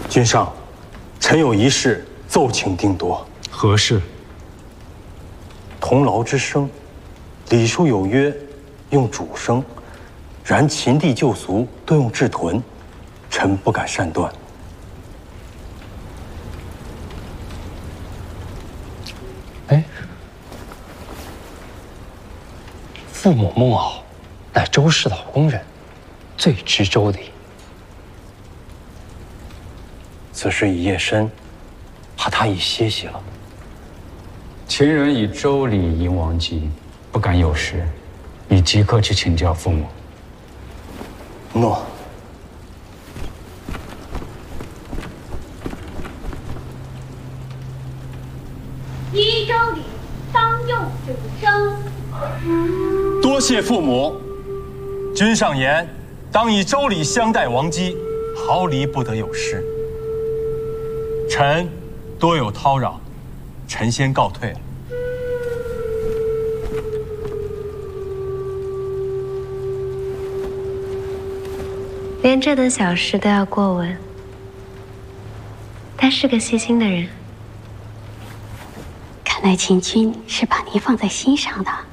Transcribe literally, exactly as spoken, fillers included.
君上，臣有一事奏请定夺。 何事？ 同劳之声，礼数有约，用主声；然秦地旧俗多用至屯，臣不敢擅断。 哎，父母孟敖，乃周氏老宫人，最知周礼。 此事已夜深，怕他已歇息了。 前人以周礼迎王姬，不敢有失，你即刻去请教父母。 诺。 依周礼，当用主声。 多谢父母。君上言，当以周礼相待王姬，毫厘不得有失。臣多有叨扰，臣先告退了。 连这等小事都要过问，他是个细心的人。 看来秦君是把您放在心上的。